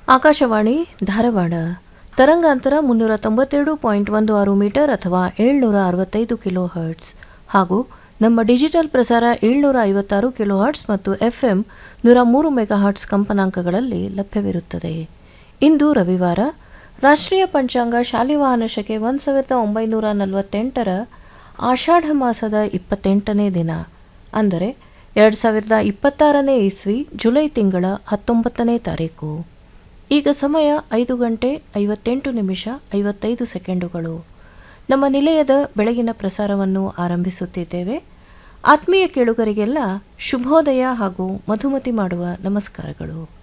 ಆಕಾಶವಾಣಿ ಧಾರವಾಡ ತರಂಗಾಂತರ 392.16 ಮೀಟರ್ ಅಥವಾ 765 kilo hertz ಹಾಗೂ ನಮ್ಮ ಡಿಜಿಟಲ್ ಪ್ರಸಾರ 756 ಕಿಲೋ ಹರ್ಟ್ಸ್ ಮತ್ತು FM 103 ಮೆಗಾ ಹರ್ಟ್ಸ್ ಕಂಪನಾಂಕಗಳಲ್ಲಿ ಲಭ್ಯವಿರುತ್ತದೆ. ಇಂದು ರವಿವಾರ. ರಾಷ್ಟ್ರೀಯ ಪಂಚಾಂಗ ಶಾಲಿವಾಹನ ಶಕೆ 1948 ಆಷಾಢ ಮಾಸದ 28ನೇ ದಿನ ಅಂದರೆ 2026ನೇ ಇಸ್ವಿ ಜುಲೈ ತಿಂಗಳ 19ನೇ ತಾರೀಕು. ಈಗ ಸಮಯ 5 ಗಂಟೆ 58 ನಿಮಿಷ 55 ಸೆಕೆಂಡುಗಳು. ನಮ್ಮ ನಿಲಯದ ಬೆಳಗಿನ ಪ್ರಸಾರವನ್ನು ಆರಂಭಿಸುತ್ತಿದ್ದೇವೆ. ಆತ್ಮೀಯ ಕೇಳುಗರಿಗೆಲ್ಲ ಶುಭೋದಯ ಹಾಗೂ ಮಧುಮತಿ ಮಾಡುವ ನಮಸ್ಕಾರಗಳು.